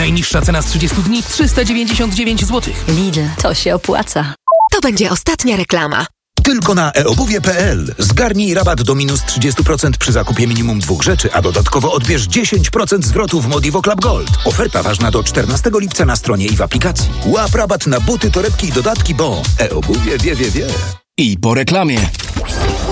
Najniższa cena z 30 dni 399 zł. Lidl, to się opłaca. To będzie ostatnia reklama. Tylko na eobuwie.pl. Zgarnij rabat do minus 30% przy zakupie minimum 2 rzeczy, a dodatkowo odbierz 10% zwrotu w Modivo Club Gold. Oferta ważna do 14 lipca na stronie i w aplikacji. Łap rabat na buty, torebki i dodatki, bo eobuwie wie. I po reklamie.